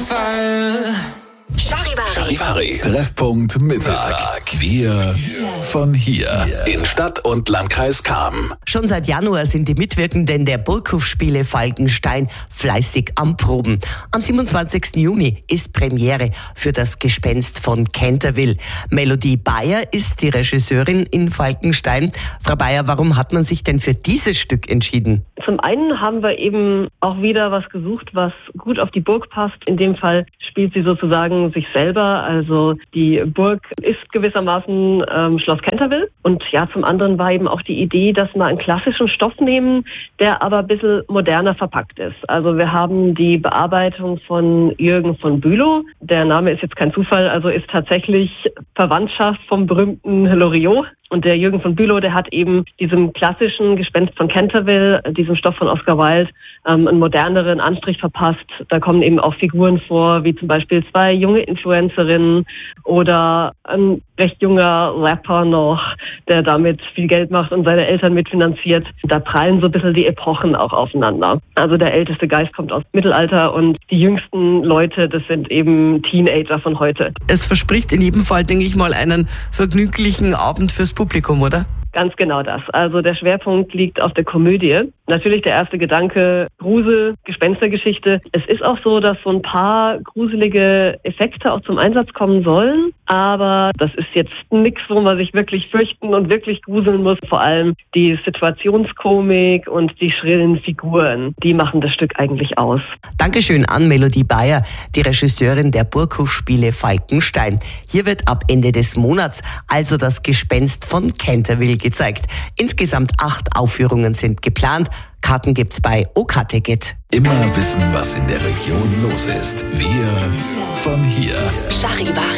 Charivari. Treffpunkt Mittag. Wir von hier. In Stadt und Landkreis Cham. Schon seit Januar sind die Mitwirkenden der Burghofspiele Falkenstein fleißig am Proben. Am 27. Juni ist Premiere für das Gespenst von Canterville. Melodie Bayer ist die Regisseurin in Falkenstein. Frau Bayer, warum hat man sich denn für dieses Stück entschieden? Zum einen haben wir eben auch wieder was gesucht, was gut auf die Burg passt. In dem Fall spielt sie sozusagen sich selber. Also die Burg ist gewissermaßen Schloss Canterville. Und ja, zum anderen war eben auch die Idee, dass wir einen klassischen Stoff nehmen, der aber ein bisschen moderner verpackt ist. Also wir haben die Bearbeitung von Jürgen von Bülow. Der Name ist jetzt kein Zufall, also ist tatsächlich Verwandtschaft vom berühmten Loriot. Und der Jürgen von Bülow, der hat eben diesem klassischen Gespenst von Canterville, diesem Stoff von Oscar Wilde, einen moderneren Anstrich verpasst. Da kommen eben auch Figuren vor, wie zum Beispiel 2 junge Influencerinnen oder ein recht junger Rapper noch, der damit viel Geld macht und seine Eltern mitfinanziert. Da prallen so ein bisschen die Epochen auch aufeinander. Also der älteste Geist kommt aus dem Mittelalter und die jüngsten Leute, das sind eben Teenager von heute. Es verspricht in jedem Fall, denke ich mal, einen vergnüglichen Abend fürs Publikum, oder? Ganz genau das. Also der Schwerpunkt liegt auf der Komödie. Natürlich der erste Gedanke, Grusel, Gespenstergeschichte. Es ist auch so, dass so ein paar gruselige Effekte auch zum Einsatz kommen sollen. Aber das ist jetzt nichts, wo man sich wirklich fürchten und wirklich gruseln muss. Vor allem die Situationskomik und die schrillen Figuren, die machen das Stück eigentlich aus. Dankeschön an Melodie Bayer, die Regisseurin der Burghofspiele Falkenstein. Hier wird ab Ende des Monats also das Gespenst von Canterville gezeigt. Insgesamt 8 Aufführungen sind geplant. Karten gibt's bei OK-Ticket. Immer wissen, was in der Region los ist. Wir von hier. Charivari.